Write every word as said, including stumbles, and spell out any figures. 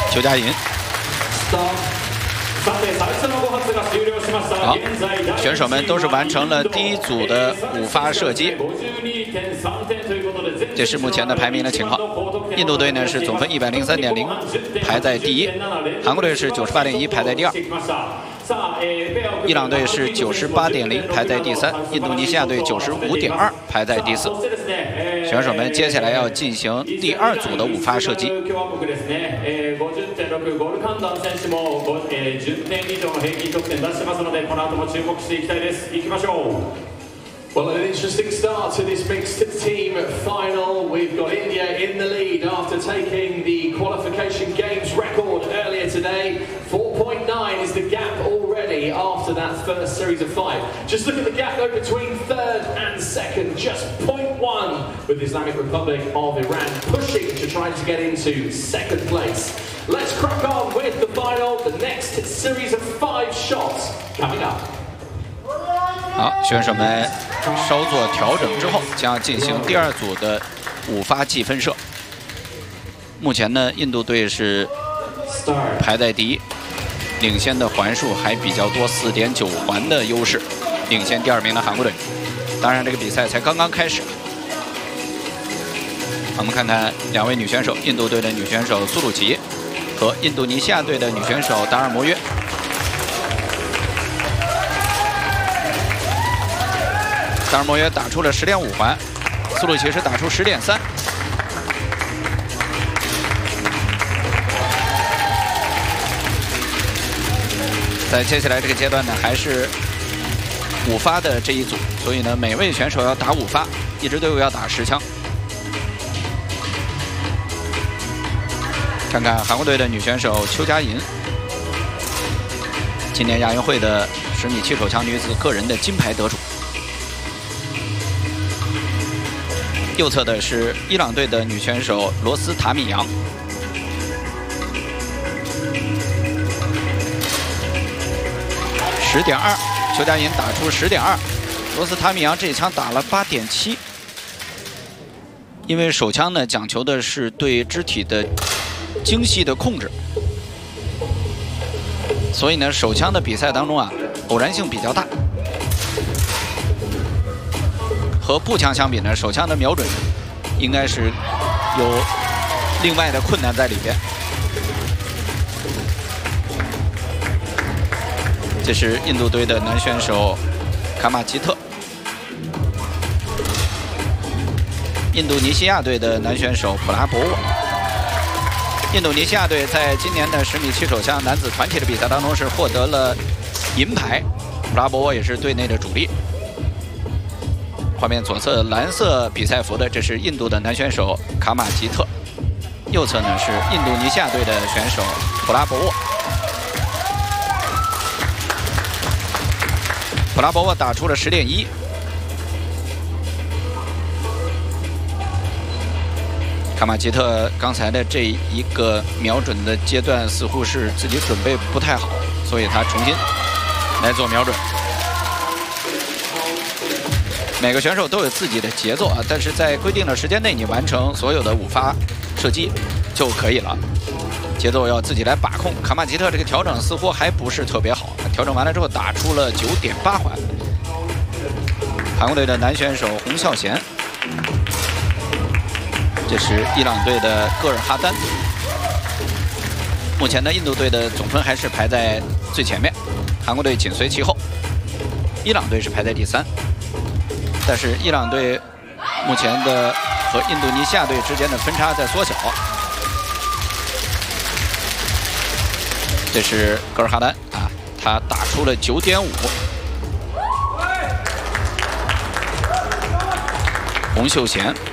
邱佳莹。好，选手们都是完成了第一组的五发射击。这是目前的排名的情况。印度队呢是总分一百零三点零，排在第一；韩国队是九十八点一，排在第二；伊朗队是九十八点零，排在第三；印度尼西亚队九十五点二，排在第四。选手们接下来要進行第二組的五發射擊。 Well, an interesting start to this mixed team final. We've got India in the lead after taking the qualification games record earlier today. four point nine is the gap already after that first series of five. Just look at the gap though between third and second, just zero point one with the Islamic Republic of Iran pushing to try to get into second place. Let's crack on with the final, the next series of five shots coming up. 好，选手们稍作调整之后，将进行第二组的五发计分射。目前呢，印度队是排在第一，领先的环数还比较多， 四点九环的优势，领先第二名的韩国队。当然，这个比赛才刚刚开始。我们看看两位女选手，印度队的女选手苏鲁奇和印度尼西亚队的女选手达尔摩约。 达尔摩约打出了 十点五环，苏鲁奇是打出 十点三。在接下来这个阶段呢，还是五发的这一组，所以呢，每位选手要打五发，一支队伍要打十枪。看看韩国队的女选手邱佳莹，今年亚运会的十米气手枪女子个人的金牌得主。 右侧的是伊朗队的女选手罗斯塔米扬，十点二，邱佳莹打出十点二，罗斯塔米扬这一枪打了八点七。因为手枪呢讲求的是对肢体的精细的控制，所以呢手枪的比赛当中啊偶然性比较大。 和步枪相比呢，手枪的瞄准应该是有另外的困难在里边。这是印度队的男选手卡马吉特，印度尼西亚队的男选手普拉博沃。印度尼西亚队在今年的十米气手枪男子团体的比赛当中是获得了银牌，普拉博沃也是队内的主力。 画面左侧蓝色比赛服的，这是印度的男选手卡马吉特；右侧呢是印度尼西亚队的选手普拉博沃。普拉博沃打出了 十点一。卡马吉特刚才的这一个瞄准的阶段，似乎是自己准备不太好，所以他重新来做瞄准。 每个选手都有自己的节奏啊，但是在规定的时间内，你完成所有的五发射击就可以了。节奏要自己来把控。卡马吉特这个调整似乎还不是特别好，调整完了之后打出了 九点八环。韩国队的男选手洪孝贤，这是伊朗队的戈尔哈丹。目前呢，印度队的总分还是排在最前面，韩国队紧随其后，伊朗队是排在第三。 但是伊朗队目前的和印度尼西亚队之间的分差在缩小。这是戈尔哈丹啊，他打出了 九点五。洪秀贤